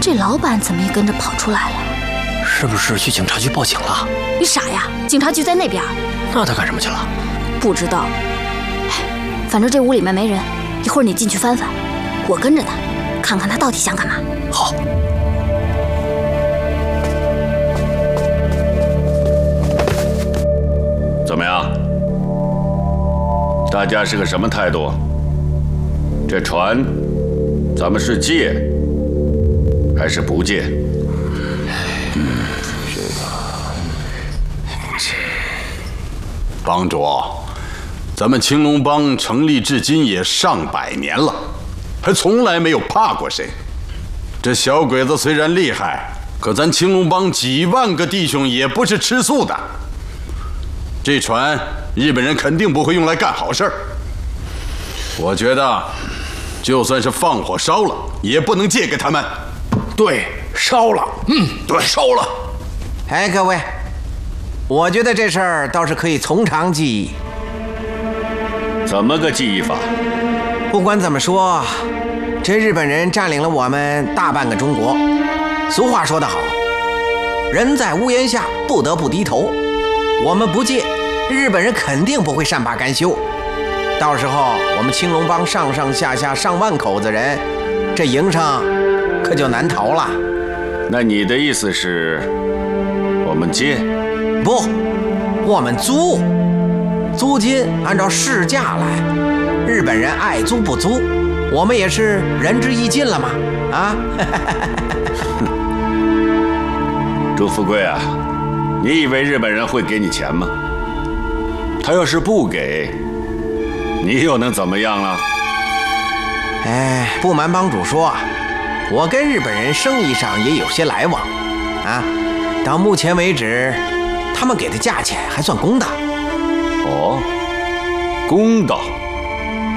这老板怎么也跟着跑出来了？ 是不是去警察局报警了？ 你傻呀，警察局在那边。 那他干什么去了？ 不知道。反正这屋里面没人，一会儿你进去翻翻，我跟着他，看看他到底想干嘛。 好。 怎么样？大家是个什么态度？这船，咱们是借还是不借？ 帮主，咱们青龙帮成立至今也上百年了，还从来没有怕过谁。这小鬼子虽然厉害，可咱青龙帮几万个弟兄也不是吃素的。这船日本人肯定不会用来干好事儿。我觉得，就算是放火烧了，也不能借给他们。 对，烧了。对，烧了。 哎，各位，我觉得这事儿倒是可以从长计议。 怎么个记忆法？ 不管怎么说，这日本人占领了我们大半个中国。俗话说得好，人在屋檐下，不得不低头。我们不借，日本人肯定不会善罢甘休。到时候我们青龙帮上上下下上万口子人，这营生可就难逃了。 那你的意思是，我们借？ 不，我们租，租金按照市价来，日本人爱租不租，我们也是仁至义尽了嘛。啊！ 朱富贵啊，你以为日本人会给你钱吗？他要是不给，你又能怎么样了？ 哎，不瞒帮主说，我跟日本人生意上也有些来往，啊，到目前为止，他们给的价钱还算公道。 哦，公道。